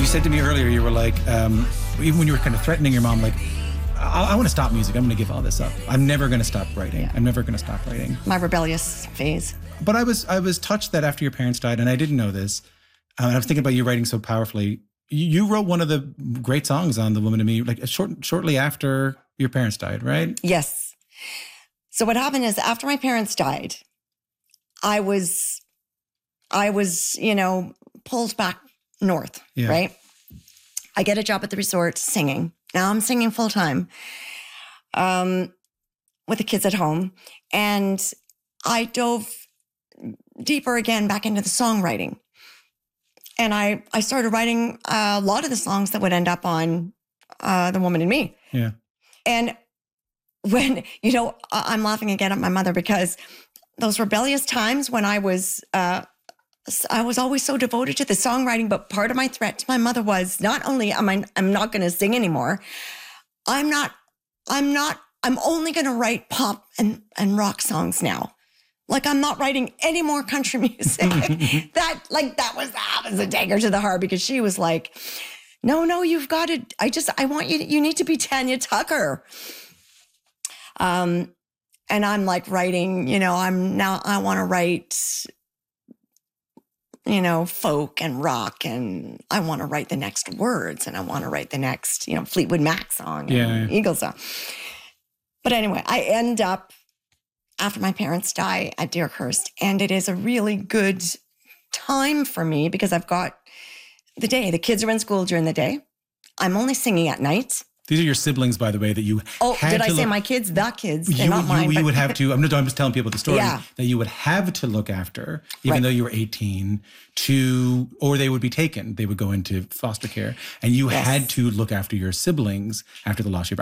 You said to me earlier, you were like, even when you were kind of threatening your mom, like, I want to stop music. I'm going to give all this up. I'm never going to stop writing. I'm never going to stop writing. My rebellious phase. But I was touched that after your parents died, and I didn't know this. And I was thinking about you writing so powerfully. You wrote one of the great songs on The Woman in Me, like shortly after your parents died, right? Yes. So what happened is after my parents died, I was, pulled back north, right? I get a job at the resort singing. Now I'm singing full time with the kids at home. And I dove deeper again back into the songwriting. And I started writing a lot of the songs that would end up on The Woman in Me. Yeah. And when, I'm laughing again at my mother because those rebellious times when I was always so devoted to the songwriting, but part of my threat to my mother was not only I'm not going to sing anymore, I'm only going to write pop and rock songs now. Like I'm not writing any more country music. that was a dagger to the heart because she was like, no, you've got to, I want you need to be Tanya Tucker. And I'm like writing, I want to write, folk and rock, and I want to write the next Words, and I want to write the next, Fleetwood Mac song, and Eagles song. But anyway, I end up, after my parents die, at Deerhurst, and it is a really good time for me because I've got the day. The kids are in school during the day. I'm only singing at night. These are your siblings, by the way, that you did I say my kids? The kids, they're not mine. You would have to, I'm just telling people the story, that you would have to look after, even though you were 18, or they would be taken. They would go into foster care. And you had to look after your siblings after the loss of your